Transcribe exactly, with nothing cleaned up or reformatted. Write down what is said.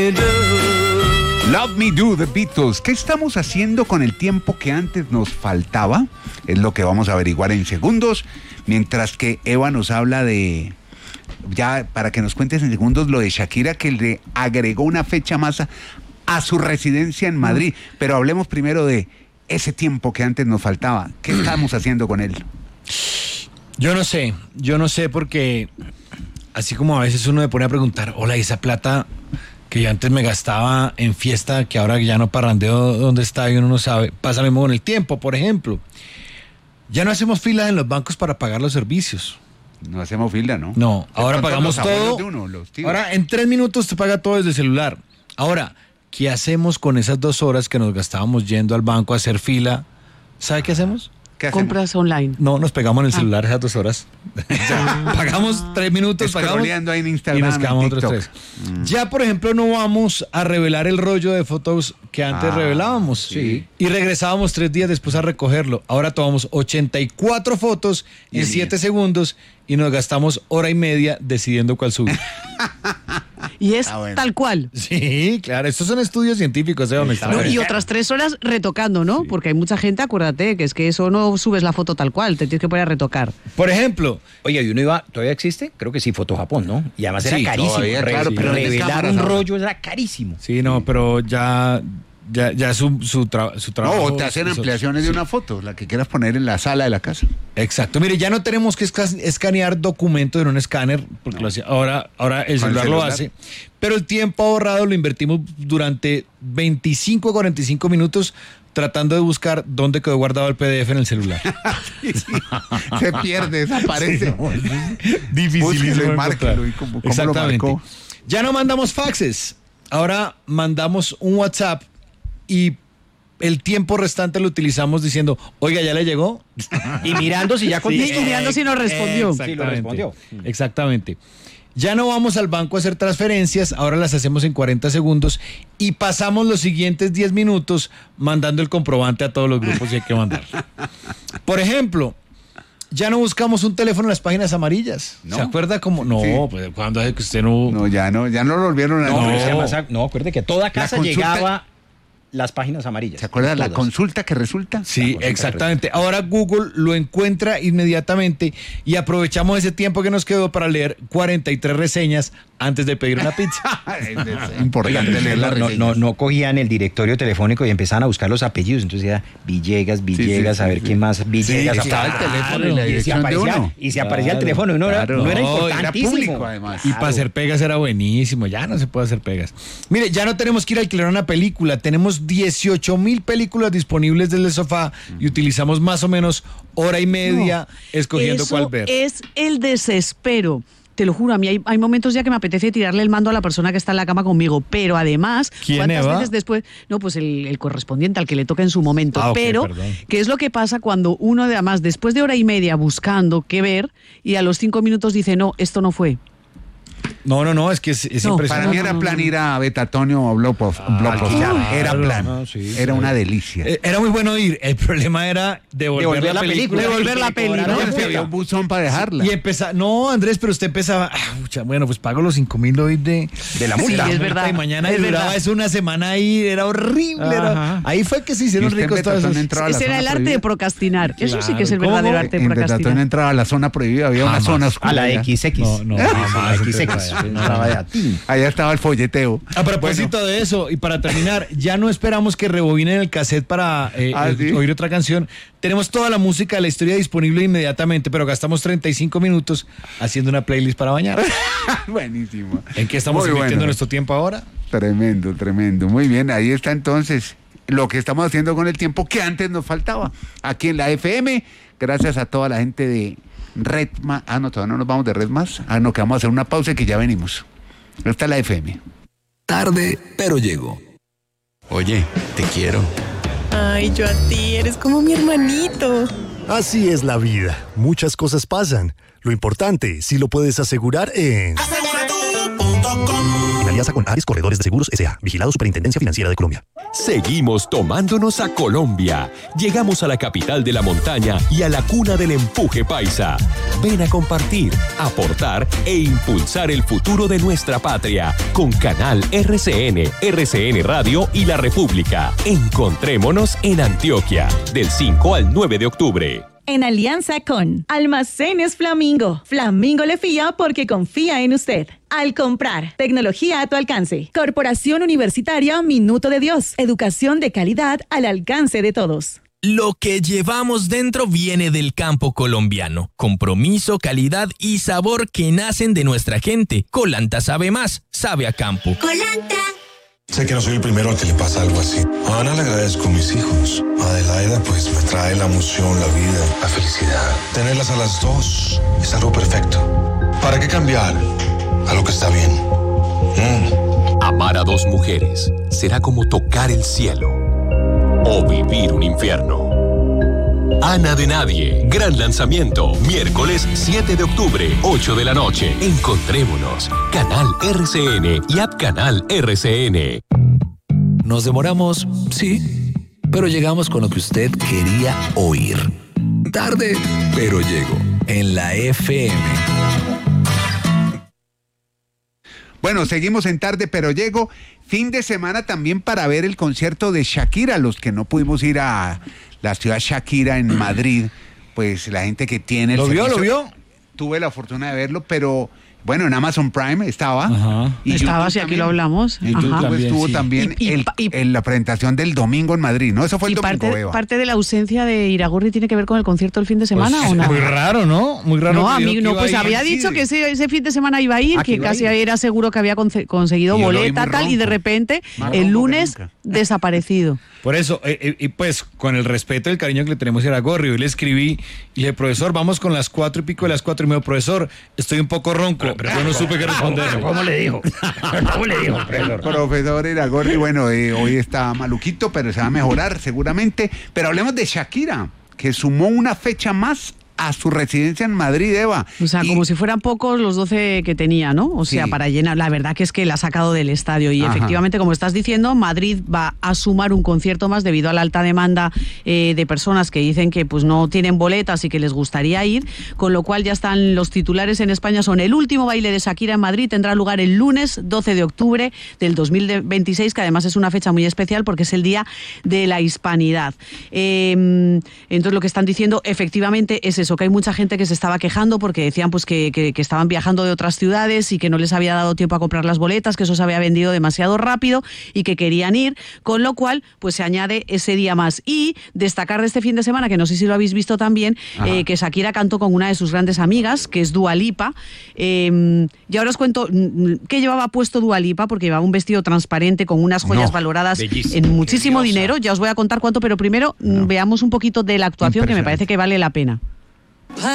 Love Me Do, The Beatles. ¿Qué estamos haciendo con el tiempo que antes nos faltaba? Es lo que vamos a averiguar en segundos, mientras que Eva nos habla de... Ya, para que nos cuentes en segundos lo de Shakira, que le agregó una fecha más a, a su residencia en Madrid. Pero hablemos primero de ese tiempo que antes nos faltaba. ¿Qué estamos haciendo con él? Yo no sé, yo no sé porque así como a veces uno me pone a preguntar, hola, ¿y esa plata que yo antes me gastaba en fiesta, que ahora ya no parrandeo, dónde está? Y uno no sabe. Pasa lo mismo con el tiempo, por ejemplo. Ya no hacemos filas en los bancos para pagar los servicios. No hacemos fila, ¿no? No, ahora pagamos todo. Uno, ahora en tres minutos te paga todo desde el celular. Ahora, ¿qué hacemos con esas dos horas que nos gastábamos yendo al banco a hacer fila? ¿Sabe qué hacemos? ¿Qué hacemos? Compras online. No, nos pegamos en el celular ah. esas dos horas. Pagamos tres minutos, pagamos ahí en Instagram, y nos quedamos otros tres. Mm. Ya, por ejemplo, no vamos a revelar el rollo de fotos que antes ah, revelábamos. Sí. Y regresábamos tres días después a recogerlo. Ahora tomamos ochenta y cuatro fotos en siete segundos y nos gastamos hora y media decidiendo cuál subir. Y es ah, bueno. tal cual. Sí, claro, estos son estudios científicos, ¿eh? No, y otras tres horas retocando, ¿no? Sí. Porque hay mucha gente, acuérdate, que es que eso no subes la foto tal cual, te tienes que poner a retocar. Por ejemplo, oye, y uno iba, ¿todavía existe? Creo que sí, Foto Japón, ¿no? Y además era sí, carísimo. Todavía, Re- claro, pero revelar un rollo era carísimo. Sí, no, pero ya... Ya, ya su, su, tra- su trabajo... No, te hacen ampliaciones de una foto, la que quieras poner en la sala de la casa. Exacto. Mire, ya no tenemos que esca- escanear documentos en un escáner, porque no. lo hacía, ahora, ahora el celular, el celular lo hace, pero el tiempo ahorrado lo invertimos durante veinticinco a cuarenta y cinco minutos tratando de buscar dónde quedó guardado el P D F en el celular. Sí, se pierde, desaparece. Sí, no, dificilísimo. Y márcalo, y cómo, cómo exactamente. Lo marcó. Ya no mandamos faxes, ahora mandamos un WhatsApp y el tiempo restante lo utilizamos diciendo, oiga, ¿ya le llegó? Y mirando si ya contestó. Sí, y mirando si nos respondió. Sí, lo respondió. Exactamente. Ya no vamos al banco a hacer transferencias, ahora las hacemos en cuarenta segundos y pasamos los siguientes diez minutos mandando el comprobante a todos los grupos que hay que mandar. Por ejemplo, ya no buscamos un teléfono en las páginas amarillas. ¿No? ¿Se acuerda cómo? No, sí. Pues cuando hace que usted no... No, ya no, ya no lo volvieron a... No, no, no, no acuerde que toda casa consulta... llegaba... las páginas amarillas. ¿Se acuerdan la consulta que resulta? Sí, consulta exactamente. Resulta. Ahora Google lo encuentra inmediatamente y aprovechamos ese tiempo que nos quedó para leer cuarenta y tres reseñas antes de pedir una pizza. Es importante leer las no, reseñas. No, no cogían el directorio telefónico y empezaban a buscar los apellidos. Entonces era Villegas, Villegas, sí, sí, a ver sí, quién más. Villegas. Sí, estaba el teléfono y la y se aparecía, uno. Y se aparecía claro, el teléfono. Uno claro. era, no era importantísimo. Era público, además. Y claro. para hacer pegas era buenísimo. Ya no se puede hacer pegas. Mire, ya no tenemos que ir a alquilar una película. Tenemos dieciocho mil películas disponibles desde el sofá y utilizamos más o menos hora y media no, escogiendo cuál ver. Es el desespero. Te lo juro, a mí hay, hay momentos ya que me apetece tirarle el mando a la persona que está en la cama conmigo, pero además, ¿cuántas Eva? veces después? No, pues el, el correspondiente al que le toca en su momento. Ah, okay, pero, perdón. ¿qué es lo que pasa cuando uno, además, después de hora y media buscando qué ver, y a los cinco minutos dice, no, esto no fue? No, no, no, es que es, es no, impresionante. Para mí era plan ir a Betatonio o Blopov. Ah, era plan. No, sí, era sí. una delicia. Era muy bueno ir. El problema era devolver, devolver la, la película. Devolver la película. No, es que había un buzón para dejarla. Y empezaba, no, Andrés, pero usted empezaba, ah, mucha, bueno, pues pago los cinco mil hoy de, de la multa. Sí, es verdad. Y mañana es duraba verdad. eso una semana ahí, era horrible. Era, ahí fue que se hicieron ricos todos esos. Ese era el arte prohibida. de procrastinar. Claro. Eso sí que es el verdadero arte de en procrastinar. En Betatón entraba a la zona prohibida, había Jamás. una zona oscura. A la equis equis. No, no, a la equis equis. Allá estaba el folleteo. A propósito bueno. de eso, y para terminar, ya no esperamos que rebobinen el cassette para eh, ¿Ah, sí? oír otra canción. Tenemos toda la música de la historia disponible inmediatamente, pero gastamos treinta y cinco minutos haciendo una playlist para bañar. Buenísimo. ¿En qué estamos Muy invirtiendo bueno. nuestro tiempo ahora? Tremendo, tremendo. Muy bien, ahí está entonces lo que estamos haciendo con el tiempo que antes nos faltaba. Aquí en la F M, gracias a toda la gente de Red Más. Ah, no, todavía no nos vamos de Red Más. Ah, no, que vamos a hacer una pausa y que ya venimos. Esta es la F M. Tarde, pero llego. Oye, te quiero. Ay, yo a ti, eres como mi hermanito. Así es la vida. Muchas cosas pasan. Lo importante, si lo puedes asegurar en... asegura tú punto punto com. En alianza con Ares Corredores de Seguros S A, vigilado Superintendencia Financiera de Colombia. Seguimos tomándonos a Colombia. Llegamos a la capital de la montaña y a la cuna del empuje paisa. Ven a compartir, aportar e impulsar el futuro de nuestra patria con Canal R C N, R C N Radio y La República. Encontrémonos en Antioquia, del cinco al nueve de octubre. En alianza con Almacenes Flamingo. Flamingo le fía porque confía en usted. Al comprar, tecnología a tu alcance. Corporación Universitaria Minuto de Dios. Educación de calidad al alcance de todos. Lo que llevamos dentro viene del campo colombiano. Compromiso, calidad y sabor que nacen de nuestra gente. Colanta sabe más, sabe a campo. Colanta. Sé que no soy el primero al que le pasa algo así. A Ana le agradezco a mis hijos. Adelaida pues me trae la emoción, la vida, la felicidad. Tenerlas a las dos es algo perfecto. ¿Para qué cambiar a lo que está bien? Mm. Amar a dos mujeres será como tocar el cielo o vivir un infierno. Ana de Nadie, gran lanzamiento, miércoles siete de octubre, ocho de la noche. Encontrémonos, Canal R C N y App Canal R C N. Nos demoramos, sí, pero llegamos con lo que usted quería oír. Tarde, pero llego, en la F M. Bueno, seguimos en Tarde, pero llego. Fin de semana también para ver el concierto de Shakira. Los que no pudimos ir a la ciudad Shakira en Madrid, pues la gente que tiene el ¿Lo vio, servicio, lo vio? Tuve la fortuna de verlo, pero bueno, en Amazon Prime estaba. Ajá. Y estaba, YouTube si aquí también. lo hablamos. En YouTube Ajá. también, estuvo sí. también Y- y el, pa- y- el- la presentación del domingo en Madrid, ¿no? Eso fue el Y domingo, parte, Eva. parte de la ausencia de Iragorri tiene que ver con el concierto del fin de semana, Pues, ¿o no? muy raro, ¿no? Muy raro. No, que a dijo mí que no, iba pues a ir. había coincide. dicho que ese, ese fin de semana iba a ir, Ah, que que iba a casi ir. era seguro que había conce- conseguido Y yo lo vi boleta, muy tal, y de ronco. repente Más ronco que el lunes nunca. desaparecido. Por eso, eh, eh, y pues con el respeto y el cariño que le tenemos a Iragorri, hoy le escribí y le dije, profesor, vamos con las cuatro y pico de las cuatro. Y me dijo, profesor, estoy un poco ronco. Yo no supe qué responderle. ¿Cómo le dijo? ¿Cómo le dijo, profesor? Profesor Iragorri, bueno, eh, hoy está maluquito, pero se va a mejorar seguramente. Pero hablemos de Shakira, que sumó una fecha más a su residencia en Madrid, Eva. O sea, Y- como si fueran pocos los doce que tenía, ¿no? O sea, Sí. para llenar. La verdad que es que la ha sacado del estadio. Y Ajá. efectivamente, como estás diciendo, Madrid va a sumar un concierto más debido a la alta demanda eh, de personas que dicen que pues no tienen boletas y que les gustaría ir. Con lo cual ya están los titulares en España. Son el último baile de Shakira en Madrid. Tendrá lugar el lunes doce de octubre del dos mil veintiséis, que además es una fecha muy especial porque es el Día de la Hispanidad. Eh, entonces, lo que están diciendo efectivamente es eso, que hay mucha gente que se estaba quejando porque decían pues que, que, que estaban viajando de otras ciudades y que no les había dado tiempo a comprar las boletas, que eso se había vendido demasiado rápido y que querían ir, con lo cual pues se añade ese día más. Y destacar de este fin de semana, que no sé si lo habéis visto también, eh, que Shakira cantó con una de sus grandes amigas, que es Dua Lipa. Eh, y ahora os cuento mm, qué llevaba puesto Dua Lipa, porque llevaba un vestido transparente con unas joyas No, valoradas bellísimo, en muchísimo preciosa. dinero. Ya os voy a contar cuánto, pero primero mm, veamos un poquito de la actuación, que me parece que vale la pena.